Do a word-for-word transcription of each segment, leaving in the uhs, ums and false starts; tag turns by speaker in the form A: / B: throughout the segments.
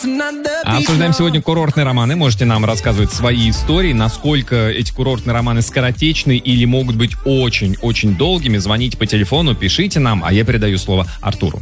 A: Обсуждаем сегодня курортные романы. Можете нам рассказывать свои истории, насколько эти курортные романы скоротечны или могут быть очень-очень долгими. Звоните по телефону, пишите нам, а я передаю слово Артуру.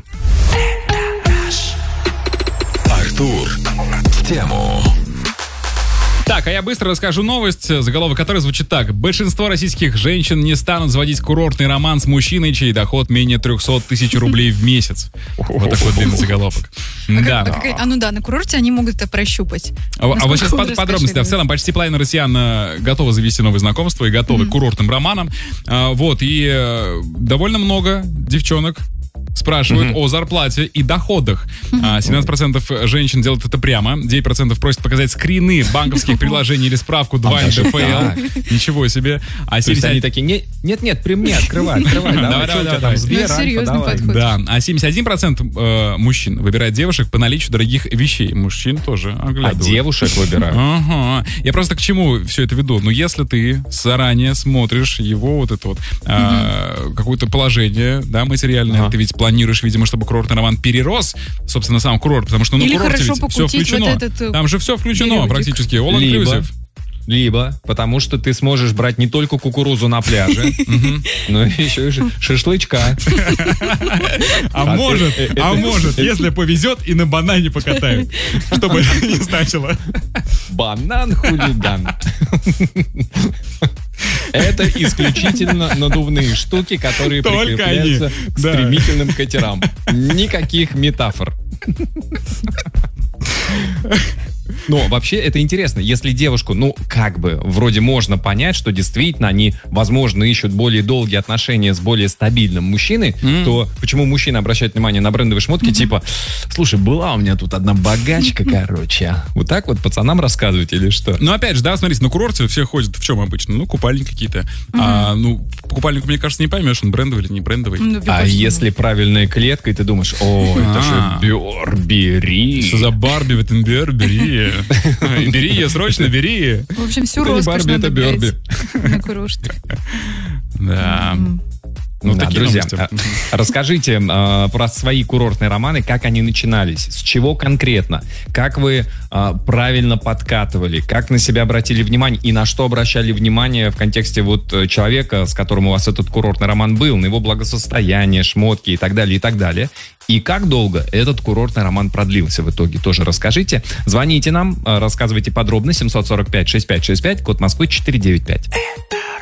B: Артур в тему.
C: Так, а я быстро расскажу новость, заголовок которой звучит так. Большинство российских женщин не станут заводить курортный роман с мужчиной, чей доход менее триста тысяч рублей в месяц. Вот такой длинный заголовок. Да.
D: А, как, а ну да, на курорте они могут это прощупать.
C: А, а вот сейчас под, подробности. Да, в целом почти половина россиян готовы завести новые знакомства и готовы mm-hmm. к курортным романам. А, вот, и э, довольно много девчонок спрашивают mm-hmm. о зарплате и доходах. Mm-hmm. семнадцать процентов женщин делают это прямо. девять процентов просят показать скрины банковских приложений или справку два эн дэ эф эл. Ничего себе. А
A: семьдесят они такие, нет-нет, при мне, открывай, открывай. Давай, давай, давай.
D: Серьезный подход.
C: Да, а семьдесят один процент мужчин выбирает девушек по наличию дорогих вещей. Мужчин тоже оглядывают.
A: А девушек выбирают.
C: Ага. Я просто к чему все это веду? Ну, если ты заранее смотришь его вот это вот какое-то положение, да, материальное, ты ведь планируешь, видимо, чтобы курортный роман перерос, собственно, сам курорт, потому что на
D: Или
C: курорте ведь все включено. Вот этот, Там же все включено периодик. Практически. All inclusive.
A: Либо потому что ты сможешь брать не только кукурузу на пляже, но еще и шашлычка.
C: А может, а может, если повезет, и на банане покатают. Чтобы это не значило.
A: Банан-хулиган. Это исключительно надувные штуки, которые
C: Только
A: прикрепляются
C: они.
A: к
C: Да.
A: стремительным катерам. Никаких метафор. Но вообще это интересно. Если девушку, ну, как бы, вроде можно понять, что действительно они, возможно, ищут более долгие отношения с более стабильным мужчиной, mm. то почему мужчина обращает внимание на брендовые шмотки, mm-hmm. типа, слушай, была у меня тут одна богачка, короче. Вот так вот пацанам рассказывать или что?
C: Ну, опять же, да, смотрите, на курорте все ходят в чем обычно? Ну, купальники какие-то. Mm-hmm. А, ну, по купальнику, мне кажется, не поймешь, он брендовый или не брендовый.
A: Mm-hmm. А если правильная клетка, и ты думаешь, о, это же Бербери.
C: Что за Барби в этом Бербери? Бери ее, срочно бери.
D: В общем, всю
A: это
D: роскошь
A: Барби,
D: надо
A: это Берби.
D: на курорте.
C: Да.
A: Ну, да, друзья,
C: новости.
A: Расскажите э, про свои курортные романы, как они начинались, с чего конкретно, как вы э, правильно подкатывали, как на себя обратили внимание и на что обращали внимание в контексте вот человека, с которым у вас этот курортный роман был, на его благосостояние, шмотки и так далее, и так далее. И как долго этот курортный роман продлился в итоге, тоже расскажите. Звоните нам, рассказывайте подробно, семь сорок пять шестьдесят пять шестьдесят пять, код Москвы четыреста девяносто пять.